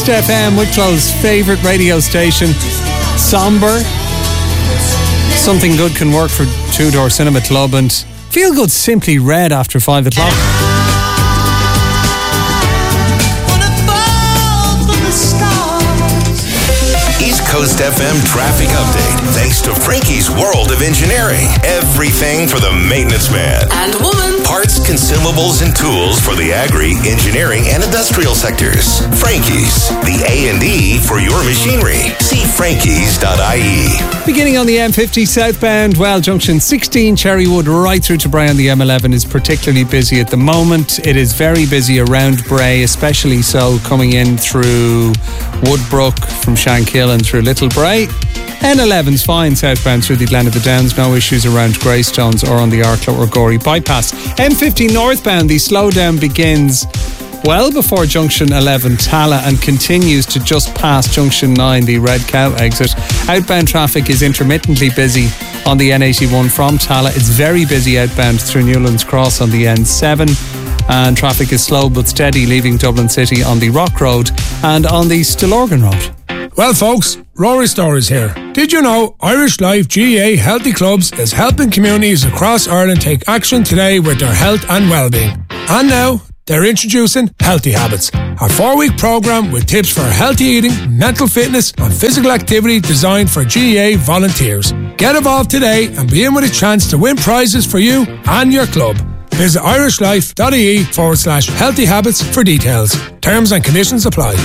Coast FM, Wicklow's favourite radio station. Somber. Something Good can work for Two Door Cinema Club, and Feel Good Simply Red after 5 o'clock. East Coast FM traffic update, thanks to Frankie's World of Engineering. Everything for the maintenance man and woman. Parts, consumables, and tools for the agri, engineering, and industrial sectors. Frankie's, the A&E for your machinery. See frankies.ie. Beginning on the M50 southbound, well, junction 16 Cherrywood right through to Bray on the M11 is particularly busy at the moment. It is very busy around Bray, especially so coming in through Woodbrook from Shankill and through Little Bray. N11's fine southbound through the Glen of the Downs, no issues around Greystones or on the Arklow or Gorey bypass. M50 northbound, the slowdown begins well before junction 11 Tala and continues to just past junction 9, the Red Cow exit. Outbound traffic is intermittently busy on the N81 from Tala. It's very busy outbound through Newlands Cross on the N7, and traffic is slow but steady leaving Dublin City on the Rock Road and on the Stillorgan Road. Well, folks, Rory Stories here. Did you know Irish Life GAA Healthy Clubs is helping communities across Ireland take action today with their health and well-being? And now, they're introducing Healthy Habits, a 4-week programme with tips for healthy eating, mental fitness and physical activity designed for GAA volunteers. Get involved today and be in with a chance to win prizes for you and your club. Visit irishlife.ie/healthy habits for details. Terms and conditions apply.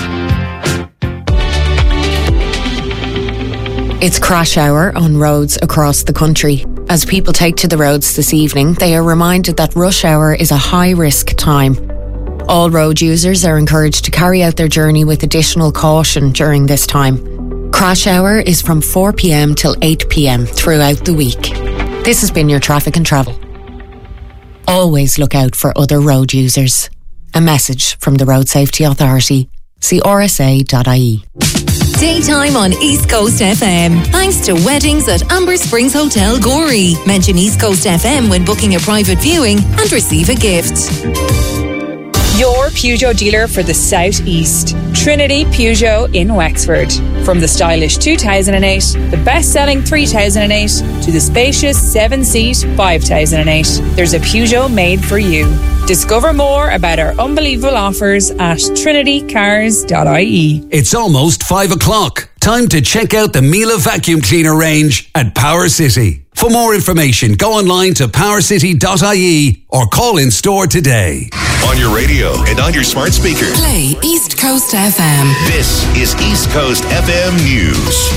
It's crash hour on roads across the country. As people take to the roads this evening, they are reminded that rush hour is a high-risk time. All road users are encouraged to carry out their journey with additional caution during this time. Crash hour is from 4 p.m. till 8 p.m. throughout the week. This has been your Traffic and Travel. Always look out for other road users. A message from the Road Safety Authority. See rsa.ie. Daytime on East Coast FM. Thanks to Weddings at Amber Springs Hotel, Gorey. Mention East Coast FM when booking a private viewing and receive a gift. Your Peugeot dealer for the South East. Trinity Peugeot in Wexford. From the stylish 2008, the best-selling 3008 to the spacious 7-seat 5008, there's a Peugeot made for you. Discover more about our unbelievable offers at trinitycars.ie. It's almost 5 o'clock. Time to check out the Miele vacuum cleaner range at Power City. For more information, go online to powercity.ie or call in store today. On your radio and on your smart speaker. Play East Coast FM. This is East Coast FM News.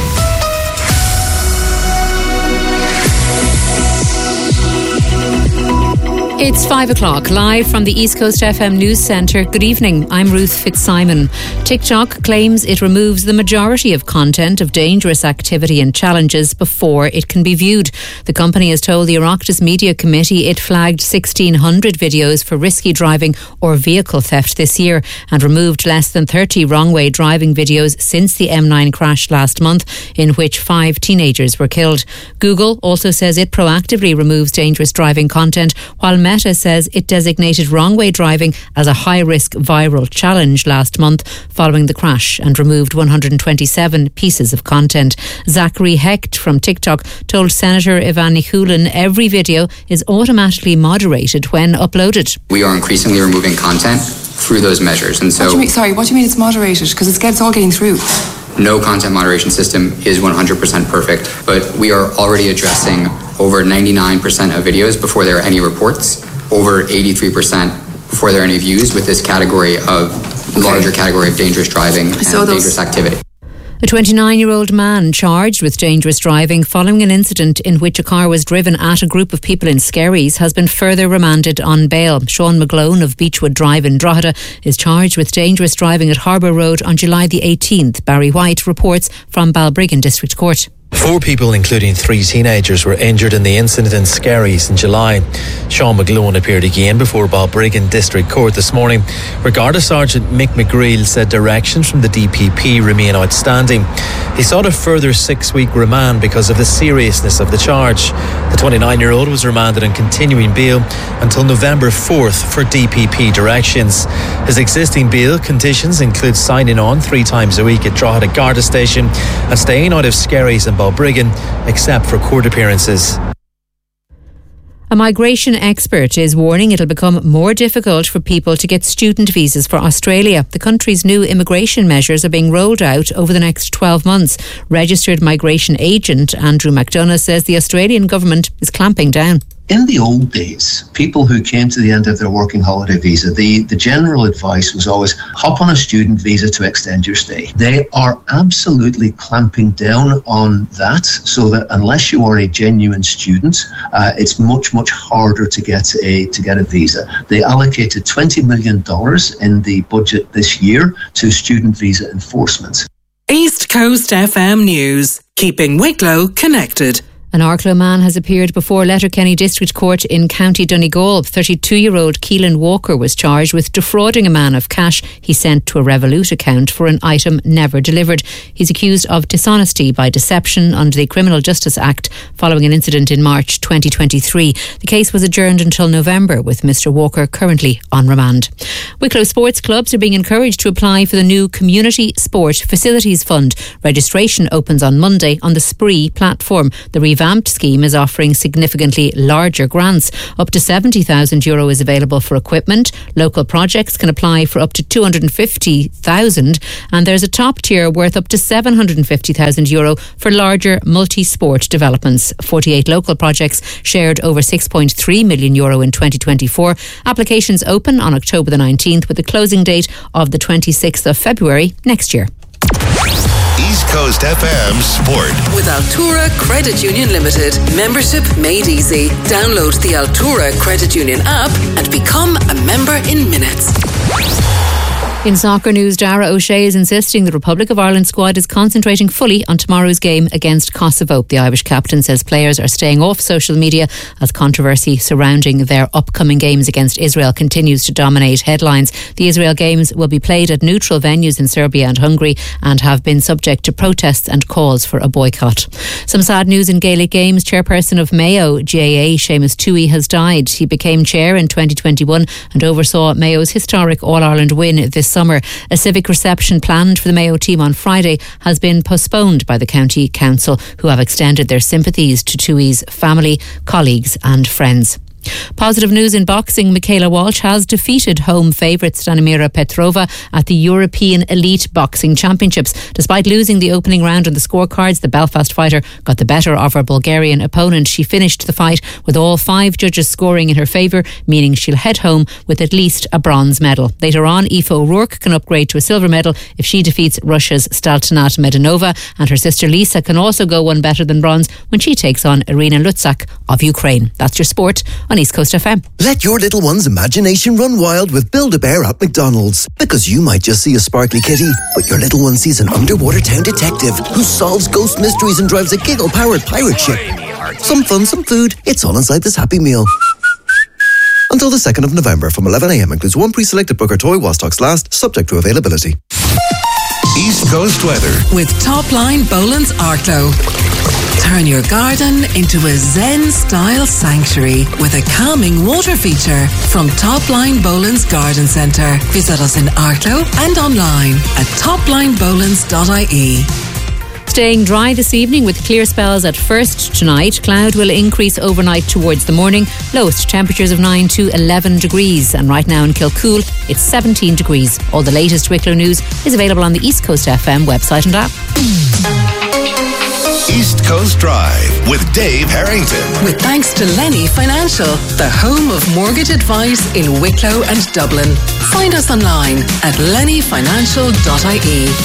It's 5 o'clock, live from the East Coast FM News Centre. Good evening, I'm Ruth Fitzsimon. TikTok claims it removes the majority of content of dangerous activity and challenges before it can be viewed. The company has told the Oireachtas Media Committee it flagged 1,600 videos for risky driving or vehicle theft this year and removed less than 30 wrong-way driving videos since the M9 crash last month, in which 5 teenagers were killed. Google also says it proactively removes dangerous driving content, while Meta says it designated wrong-way driving as a high-risk viral challenge last month following the crash and removed 127 pieces of content. Zachary Hecht from TikTok told Senator Ivan Nikulin every video is automatically moderated when uploaded. We are increasingly removing content through those measures. And so, what do you mean it's moderated? Because it's all getting through. No content moderation system is 100% perfect, but we are already addressing over 99% of videos before there are any reports, over 83% before there are any views with this category of larger category of dangerous driving and dangerous activity. A 29-year-old man charged with dangerous driving following an incident in which a car was driven at a group of people in Skerries has been further remanded on bail. Sean McGlone of Beechwood Drive in Drogheda is charged with dangerous driving at Harbour Road on July the 18th. Barry White reports from Balbriggan District Court. 4 people, including 3 teenagers, were injured in the incident in Skerries in July. Sean McGlowan appeared again before Balbriggan District Court this morning. Regarda Sergeant Mick McGreal said directions from the DPP remain outstanding. He sought a further 6-week remand because of the seriousness of the charge. The 29-year-old was remanded on continuing bail until November 4th for DPP directions. His existing bail conditions include signing on 3 times a week at Drogheda Garda Station and staying out of Skerries and Balbriggan except for court appearances. A migration expert is warning it'll become more difficult for people to get student visas for Australia. The country's new immigration measures are being rolled out over the next 12 months. Registered migration agent Andrew McDonough says the Australian government is clamping down. In the old days, people who came to the end of their working holiday visa, the general advice was always hop on a student visa to extend your stay. They are absolutely clamping down on that, so that unless you are a genuine student, it's much harder to get a visa. They allocated $20 million in the budget this year to student visa enforcement. East Coast FM News, keeping Wicklow connected. An Arklow man has appeared before Letterkenny District Court in County Donegal. 32-year-old Keelan Walker was charged with defrauding a man of cash he sent to a Revolut account for an item never delivered. He's accused of dishonesty by deception under the Criminal Justice Act following an incident in March 2023. The case was adjourned until November, with Mr Walker currently on remand. Wicklow sports clubs are being encouraged to apply for the new Community Sport Facilities Fund. Registration opens on Monday on the Spree platform. The revamped scheme is offering significantly larger grants. Up to €70,000 is available for equipment. Local projects can apply for up to €250,000, and there's a top tier worth up to €750,000 for larger multi-sport developments. 48 local projects shared over €6.3 million in 2024. Applications open on October the 19th with a closing date of the 26th of February next year. East Coast FM Sport. With Altura Credit Union Limited. Membership made easy. Download the Altura Credit Union app and become a member in minutes. In soccer news, Dara O'Shea is insisting the Republic of Ireland squad is concentrating fully on tomorrow's game against Kosovo. The Irish captain says players are staying off social media as controversy surrounding their upcoming games against Israel continues to dominate headlines. The Israel games will be played at neutral venues in Serbia and Hungary and have been subject to protests and calls for a boycott. Some sad news in Gaelic games. Chairperson of Mayo GAA, Seamus Toohey, has died. He became chair in 2021 and oversaw Mayo's historic All-Ireland win this summer. A civic reception planned for the Mayo team on Friday has been postponed by the County Council, who have extended their sympathies to Toohey's family, colleagues and friends. Positive news in boxing. Michaela Walsh has defeated home favourite Stanimira Petrova at the European Elite Boxing Championships. Despite losing the opening round on the scorecards, the Belfast fighter got the better of her Bulgarian opponent. She finished the fight with all 5 judges scoring in her favour, meaning she'll head home with at least a bronze medal. Later on, Aoife O'Rourke can upgrade to a silver medal if she defeats Russia's Staltinat Medinova, and her sister Lisa can also go one better than bronze when she takes on Irina Lutsak of Ukraine. That's your sport on East Coast FM. Let your little one's imagination run wild with Build-A-Bear at McDonald's. Because you might just see a sparkly kitty, but your little one sees an underwater town detective who solves ghost mysteries and drives a giggle-powered pirate ship. Some fun, some food. It's all inside this Happy Meal. Until the 2nd of November from 11am includes one pre-selected book or toy while stocks last, subject to availability. East Coast weather. With Topline Boland's Arklow. Turn your garden into a Zen-style sanctuary with a calming water feature from Topline Boland's Garden Centre. Visit us in Arklow and online at toplinebolands.ie. Staying dry this evening with clear spells at first tonight. Cloud will increase overnight towards the morning. Lowest temperatures of 9 to 11 degrees. And right now in Kilcool, it's 17 degrees. All the latest Wicklow news is available on the East Coast FM website and app. East Coast Drive with Dave Harrington. With thanks to Lenny Financial, the home of mortgage advice in Wicklow and Dublin. Find us online at lennyfinancial.ie.